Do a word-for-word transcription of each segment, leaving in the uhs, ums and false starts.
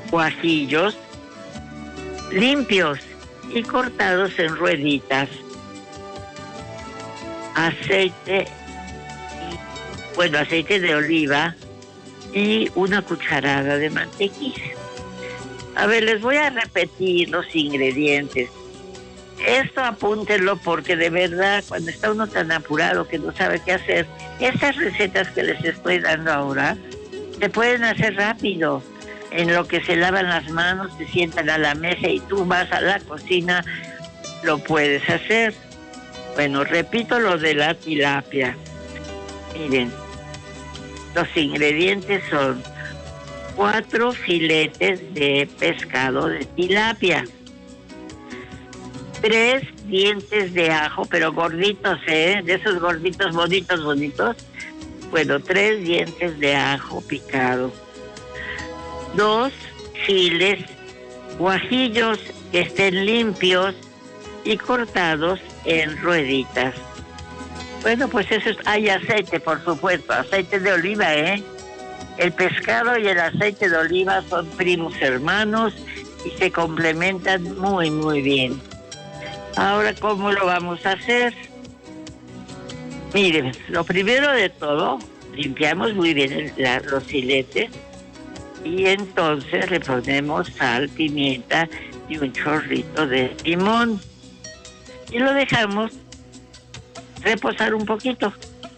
guajillos limpios y cortados en rueditas, aceite, bueno, aceite de oliva y una cucharada de mantequilla. A ver, les voy a repetir los ingredientes. Esto apúntenlo porque de verdad, cuando está uno tan apurado que no sabe qué hacer, estas recetas que les estoy dando ahora se pueden hacer rápido. En lo que se lavan las manos, se sientan a la mesa y tú vas a la cocina, lo puedes hacer. Bueno, repito lo de la tilapia. Miren, los ingredientes son cuatro filetes de pescado de tilapia, tres dientes de ajo, pero gorditos, ¿eh? De esos gorditos, bonitos, bonitos. Bueno, tres dientes de ajo picado, dos chiles guajillos que estén limpios y cortados en rueditas. Bueno, pues eso es, hay aceite, por supuesto, aceite de oliva, ¿eh? El pescado y el aceite de oliva son primos hermanos y se complementan muy, muy bien. Ahora, ¿cómo lo vamos a hacer? Miren, lo primero de todo, limpiamos muy bien el, la, los filetes y entonces le ponemos sal, pimienta y un chorrito de limón y lo dejamos reposar un poquito.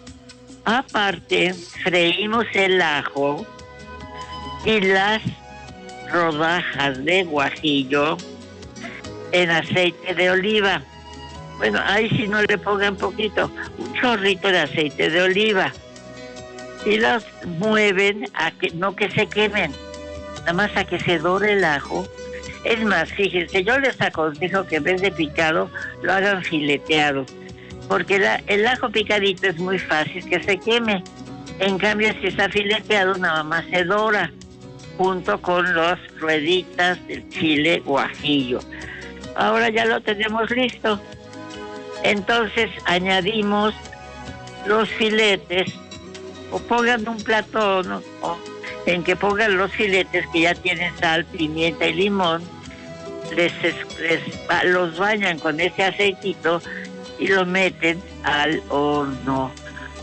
Aparte, freímos el ajo y las rodajas de guajillo en aceite de oliva. Bueno, ahí sí no le pongan poquito, un chorrito de aceite de oliva. Y los mueven a que no que se quemen, nada más a que se dore el ajo. Es más, fíjense, yo les aconsejo que en vez de picado lo hagan fileteado, porque la, el ajo picadito es muy fácil que se queme. En cambio, si está fileteado, nada más se dora, junto con las rueditas del chile guajillo. Ahora ya lo tenemos listo. Entonces añadimos los filetes, o pongan un plato, ¿no? O en que pongan los filetes que ya tienen sal, pimienta y limón, les, les los bañan con ese aceitito y lo meten al horno.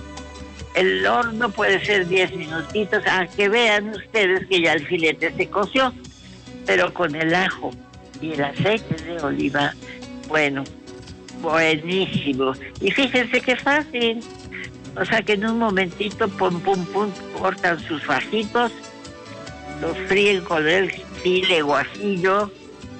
El horno puede ser diez minutitos, a que vean ustedes que ya el filete se coció, pero con el ajo y el aceite de oliva, bueno, buenísimo. Y fíjense qué fácil. O sea que en un momentito, pum, pum, pum, cortan sus fajitos, los fríen con el chile guajillo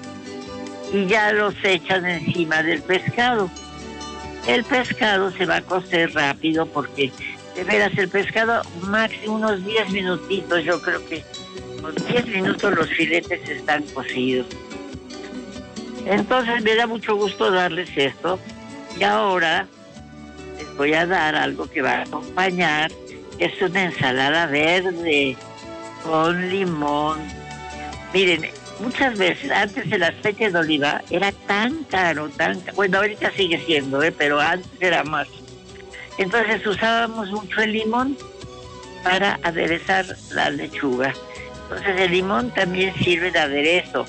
y ya los echan encima del pescado. El pescado se va a cocer rápido porque, de veras, el pescado máximo unos diez minutitos, yo creo que con diez minutos los filetes están cocidos. Entonces me da mucho gusto darles esto y ahora les voy a dar algo que va a acompañar, que es una ensalada verde con limón. Miren, muchas veces antes el aceite de oliva era tan caro, tan caro. Bueno, ahorita sigue siendo, ¿eh? Pero antes era más. Entonces usábamos mucho el limón para aderezar la lechuga. Entonces el limón también sirve de aderezo,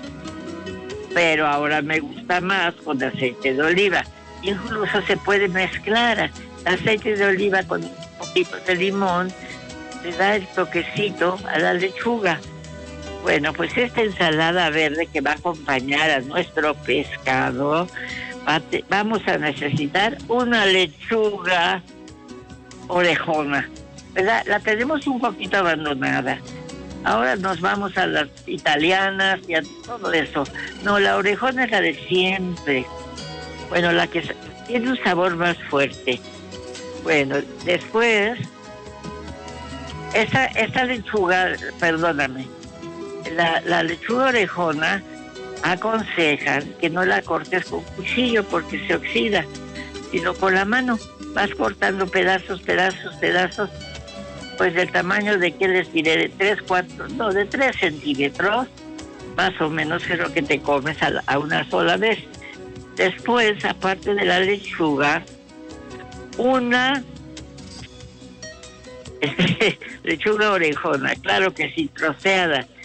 pero ahora me gusta más con aceite de oliva. Incluso se puede mezclar aceite de oliva con un poquito de limón, le da el toquecito a la lechuga. Bueno, pues esta ensalada verde que va a acompañar a nuestro pescado, vamos a necesitar una lechuga orejona, ¿verdad? La tenemos un poquito abandonada. Ahora nos vamos a las italianas y a todo eso. No, la orejona es la de siempre. Bueno, la que tiene un sabor más fuerte. Bueno, después, esta, esta lechuga, perdóname, la, la lechuga orejona aconsejan que no la cortes con cuchillo porque se oxida, sino con la mano. Vas cortando pedazos, pedazos, pedazos, pues del tamaño de que les diré, de tres, cuatro, no, de tres centímetros, más o menos es lo que te comes a, la, a una sola vez. Después, aparte de la lechuga, una lechuga orejona, claro que sí, troceada,